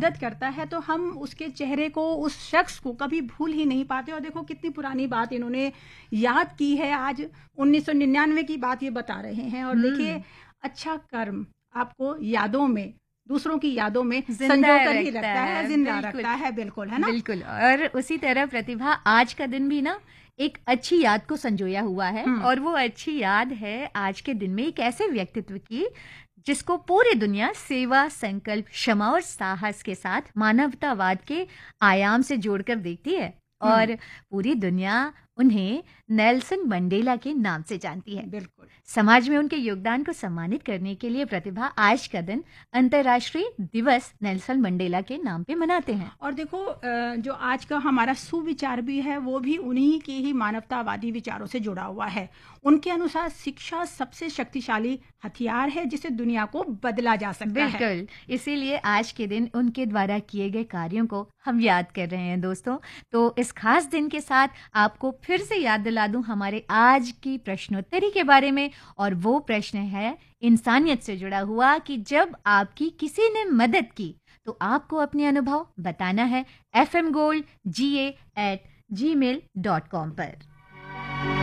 मदद करता है तो हम उसके चेहरे को, उस शख्स को कभी भूल ही नहीं पाते। और देखो कितनी पुरानी बात इन्होंने याद की है, आज 1999 की बात ये बता रहे हैं। और देखिए, अच्छा कर्म आपको यादों में, दूसरों की यादों में संजो कर ही रखता है, जिंदा रखता है। बिल्कुल, है ना? बिल्कुल। और उसी तरह प्रतिभा, आज का दिन भी ना एक अच्छी याद को संजोया हुआ है, और वो अच्छी याद है आज के दिन में एक ऐसे व्यक्तित्व की जिसको पूरी दुनिया सेवा, संकल्प, क्षमा और साहस के साथ मानवतावाद के आयाम से जोड़कर देखती है। और पूरी दुनिया उन्हें नेल्सन मंडेला के नाम से जानती है। बिल्कुल। समाज में उनके योगदान को सम्मानित करने के लिए प्रतिभा आज का दिन अंतर्राष्ट्रीय दिवस नेल्सन मंडेला के नाम पे मनाते हैं। और देखो, जो आज का हमारा सुविचार भी है वो भी उन्हीं के ही मानवतावादी विचारों से जुड़ा हुआ है। उनके अनुसार शिक्षा सबसे शक्तिशाली हथियार है जिसे दुनिया को बदला जा सकता है। बिल्कुल, इसीलिए आज के दिन उनके द्वारा किए गए कार्यों को हम याद कर रहे हैं दोस्तों। तो इस खास दिन के साथ आपको फिर से याद दिला दूं हमारे आज की प्रश्नोत्तरी के बारे में। और वो प्रश्न है इंसानियत से जुड़ा हुआ कि जब आपकी किसी ने मदद की तो आपको अपने अनुभव बताना है fmgoldga@gmail.com पर।